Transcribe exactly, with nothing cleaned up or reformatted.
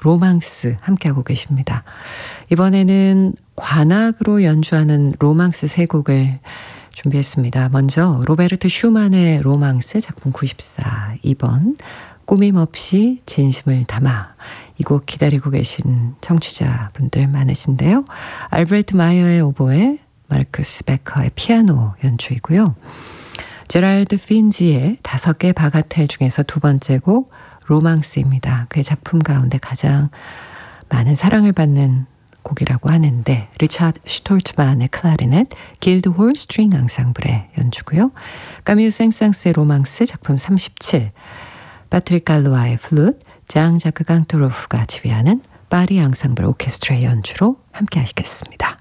로망스 함께하고 계십니다. 이번에는 관악으로 연주하는 로망스 세 곡을 준비했습니다. 먼저 로베르트 슈만의 로망스 작품 구십사, 이 번 꾸밈없이 진심을 담아, 이 곡 기다리고 계신 청취자분들 많으신데요. 알브레트 마이어의 오보에, 마르쿠스 베커의 피아노 연주이고요. 제랄드 핀지의 다섯 개 바가텔 중에서 두 번째 곡 로망스입니다. 그의 작품 가운데 가장 많은 사랑을 받는 곡이라고 하는데 리차드 슈톨츠만의 클라리넷, 길드홀 스트링 앙상블의 연주고요. 까뮤 생상스의 로망스 작품 삼십칠, 파트릭 갈로아의 플룻, 장 자크 강토로프가 지휘하는 파리 앙상블 오케스트라의 연주로 함께 하시겠습니다.